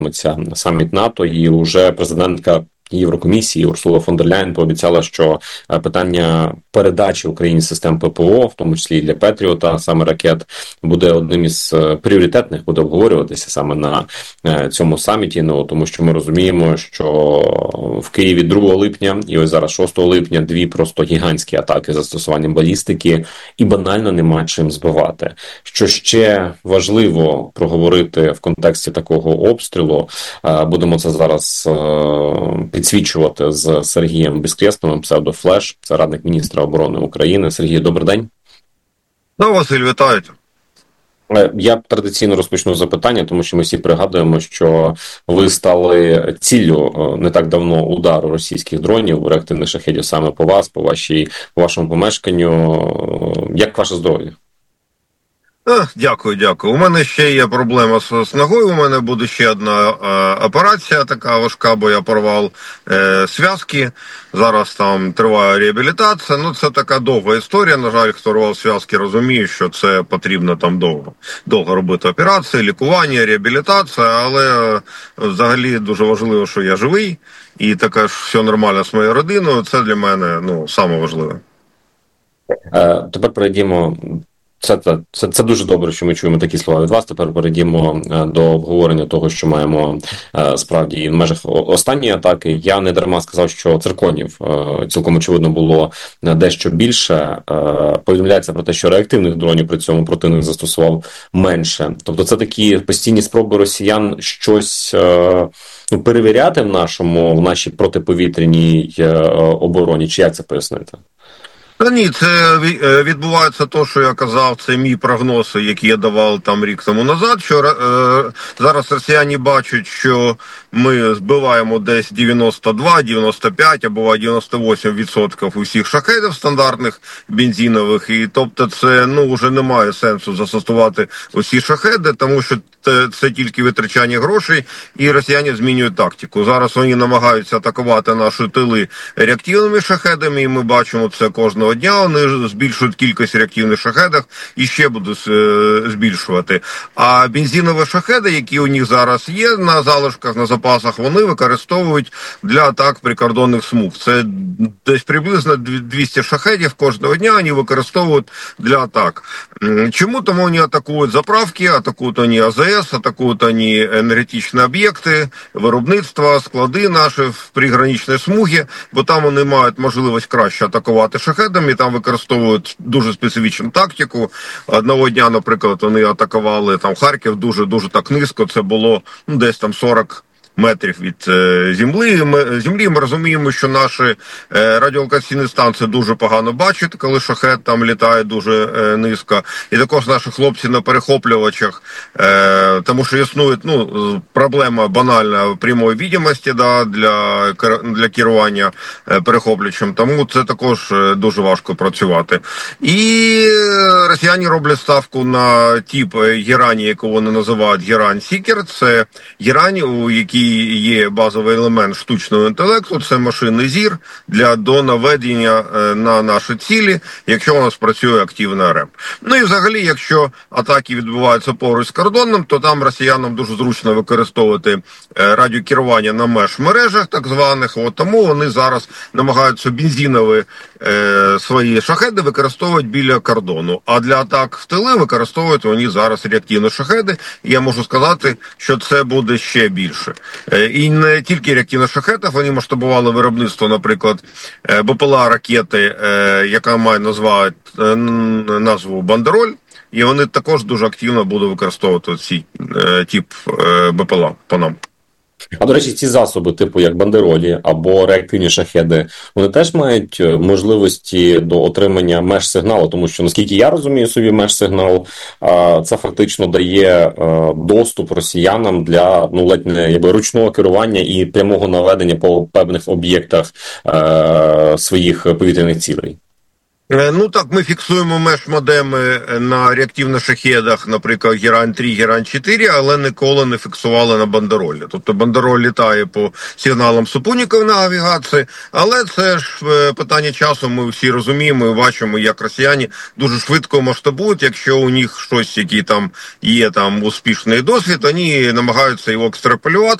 саміт НАТО, і вже президентка Єврокомісії Урсула фон дер Ляєн пообіцяла, що питання передачі Україні систем ППО, в тому числі і для Петріота, саме ракет, буде одним із пріоритетних, буде обговорюватися саме на цьому саміті. Ну, тому що ми розуміємо, що в Києві 2 липня і ось зараз 6 липня 2 просто гігантські атаки з застосуванням балістики, і банально нема чим збивати. Що ще важливо проговорити в контексті такого обстрілу, будемо це зараз підсвічувати з Сергієм Безкрєстновим, псевдофлеш, це радник міністра оборони України. Сергій, добрий день. Василь, вітаю. Я традиційно розпочну запитання, тому що ми всі пригадуємо, що ви стали ціллю не так давно удару російських дронів, реактивних шахедів саме по вас, по вашому помешканню. Як ваше здоров'я? Дякую. У мене ще є проблема з ногою, у мене буде ще одна операція така важка, бо я порвав зв'язки. Зараз там триває реабілітація. Ну, це така довга історія. На жаль, хто рвав зв'язки, розуміє, що це потрібно там довго робити операції, лікування, реабілітація, але взагалі дуже важливо, що я живий і таке ж все нормально з моєю родиною. Це для мене, саме важливе. Тепер перейдімо. Це дуже добре, що ми чуємо такі слова від вас. Тепер перейдімо до обговорення того, що маємо справді в межах останньої атаки. Я не дарма сказав, що цирконів цілком очевидно було дещо більше. Повідомляється про те, що реактивних дронів при цьому противник застосував менше. Тобто це такі постійні спроби росіян щось перевіряти в нашій протиповітряній обороні. Чи як це пояснити? Ні, це відбувається те, що я казав, це мій прогноз, який я давав там рік тому назад, що зараз росіяни бачать, що ми збиваємо десь 92, 95, або 98% усіх шахедів стандартних бензинових, і тобто це вже немає сенсу застосувати усі шахеди, тому що це тільки витрачання грошей, і росіяни змінюють тактику. Зараз вони намагаються атакувати наші тили реактивними шахедами, і ми бачимо це кожного дня. Вони збільшують кількість реактивних шахедів і ще будуть збільшувати. А бензинові шахеди, які у них зараз є на залишках, на запасах, вони використовують для атак прикордонних смуг. Це десь приблизно 200 шахедів кожного дня вони використовують для атак. Чому? Тому вони атакують заправки, атакують вони АЗС, атакують вони енергетичні об'єкти, виробництва, склади наші в приграничній смугі, бо там вони мають можливість краще атакувати шахедами, там використовують дуже специфічну тактику. Одного дня, наприклад, вони атакували там Харків дуже так низько, це було десь там 40 метрів від землі. Ми розуміємо, що наші радіолокаційні станції дуже погано бачать, коли шахед там літає дуже низько. І також наші хлопці на перехоплювачах, тому що існує проблема банальна прямої відомості для керування перехоплювачем, тому це також дуже важко працювати. І росіяни роблять ставку на тип герані, яку вони називають Герань-Сікер. Це герань, у якій є базовий елемент штучного інтелекту, це машинний зір до наведення на наші цілі, якщо у нас працює активна РЕП. Ну і взагалі, якщо атаки відбуваються поруч з кордоном, то там росіянам дуже зручно використовувати радіокерування на меж-мережах так званих, тому вони зараз намагаються бензинові свої шахеди використовувати біля кордону, а для атак в тили використовують вони зараз реактивні шахеди, і я можу сказати, що це буде ще більше. І не тільки реактивні шахеди, вони масштабували виробництво, наприклад, БПЛА ракети, яка має назву «Бандероль», і вони також дуже активно будуть використовувати цей тип БПЛА по нам. А, до речі, ці засоби, типу як бандеролі або реактивні шахеди, вони теж мають можливості до отримання меж-сигналу, тому що, наскільки я розумію собі меж-сигнал, це фактично дає доступ росіянам для ледь не ручного керування і прямого наведення по певних об'єктах своїх повітряних цілей. Ну так, ми фіксуємо меш-модеми на реактивно-шахедах, наприклад, Герань-3, Герань-4, але ніколи не фіксували на бандеролі. Тобто бандероль літає по сигналам супутникової навігації, але це ж питання часу, ми всі розуміємо і бачимо, як росіяни дуже швидко масштабують, якщо у них щось, який там є там успішний досвід, вони намагаються його екстраполювати.